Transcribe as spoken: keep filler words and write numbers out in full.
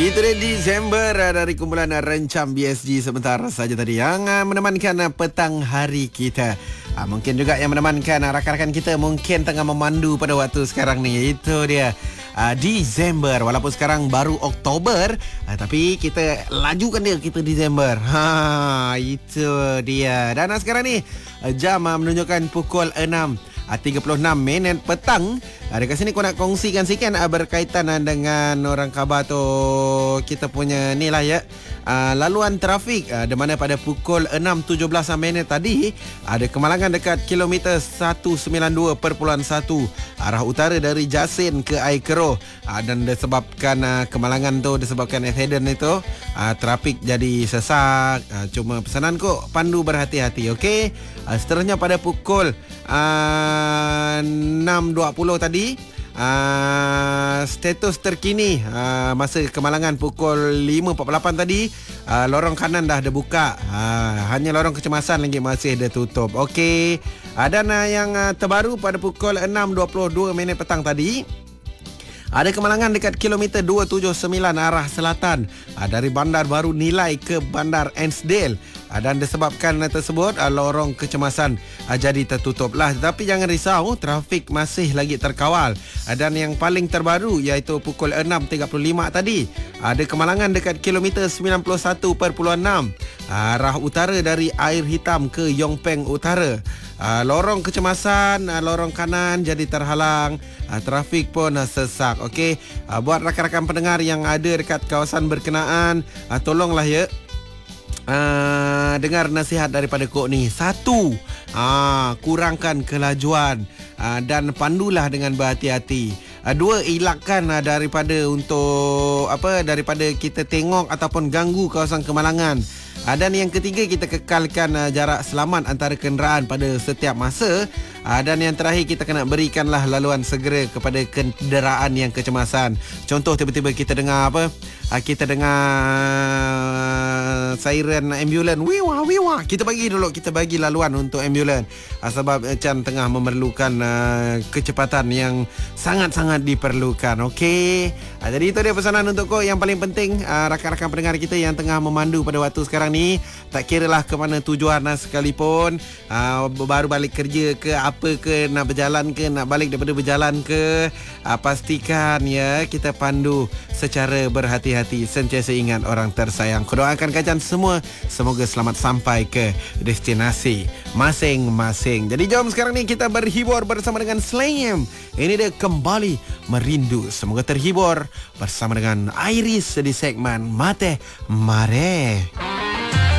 Itu dia Disember dari kumpulan Rencam B S G sebentar saja tadi yang menemankan petang hari kita. Mungkin juga yang menemankan rakan-rakan kita mungkin tengah memandu pada waktu sekarang ni. Itu dia Disember. Walaupun sekarang baru Oktober, tapi kita lajukan dia, kita Disember. Ha, itu dia. Dan sekarang ni jam menunjukkan pukul enam tiga puluh enam minit petang. Dekat sini aku nak kongsikan sikit berkaitan dengan orang khabar tu, kita punya ni lah ya, uh, laluan trafik, uh, di mana pada pukul enam tujuh belas minit tadi ada kemalangan dekat kilometer seratus sembilan puluh dua perpuluhan satu arah utara dari Jasin ke Air Keroh, uh, dan disebabkan uh, kemalangan tu disebabkan accident itu, uh, trafik jadi sesak. uh, Cuma pesanan kok pandu berhati-hati, okey. uh, Seterusnya pada pukul uh, enam dua puluh tadi, Uh, status terkini uh, masa kemalangan pukul lima empat puluh lapan tadi, uh, lorong kanan dah ada buka, uh, hanya lorong kecemasan lagi masih ada tutup. Okey. uh, Dan uh, yang uh, terbaru pada pukul enam dua puluh dua minit petang tadi, ada kemalangan dekat kilometer dua tujuh sembilan arah selatan, uh, dari Bandar Baru Nilai ke Bandar Ensdale, uh, dan disebabkan uh, tersebut uh, lorong kecemasan uh, jadi tertutup lah. Tetapi jangan risau, trafik masih lagi terkawal. uh, Dan yang paling terbaru iaitu pukul enam tiga puluh lima tadi, ada kemalangan dekat kilometer sembilan puluh satu perpuluhan enam arah utara dari Air Hitam ke Yong Peng Utara. Uh, lorong kecemasan, uh, lorong kanan jadi terhalang, uh, trafik pun uh, sesak. Okey, uh, buat rakan-rakan pendengar yang ada dekat kawasan berkenaan, uh, tolonglah ya, uh, dengar nasihat daripada Kok ni. Satu, uh, kurangkan kelajuan, uh, dan pandulah dengan berhati-hati. Uh, dua, elakkan uh, daripada untuk apa daripada kita tengok ataupun ganggu kawasan kemalangan. Uh, dan yang ketiga, kita kekalkan uh, jarak selamat antara kenderaan pada setiap masa. uh, Dan yang terakhir, kita kena berikanlah laluan segera kepada kenderaan yang kecemasan. Contoh, tiba-tiba kita dengar apa, uh, kita dengar siren ambulan, wiwah wiwah, kita bagi dulu, kita bagi laluan untuk ambulan, uh, sebab macam tengah memerlukan uh, kecepatan yang sangat-sangat diperlukan. Okey. uh, Jadi itu dia pesanan untuk kau yang paling penting, uh, rakan-rakan pendengar kita yang tengah memandu pada waktu sekarang ni. Tak kiralah ke mana tujuan sekalipun, uh, baru balik kerja ke apa ke, nak berjalan ke, nak balik daripada berjalan ke, uh, pastikan ya kita pandu secara berhati-hati. Sentiasa ingat orang tersayang. Aku doakan kajian semua semoga selamat sampai ke destinasi masing-masing. Jadi jom sekarang ni kita berhibur bersama dengan Slam. Ini dia Kembali Merindu. Semoga terhibur bersama dengan Iris di segmen Mate Mare.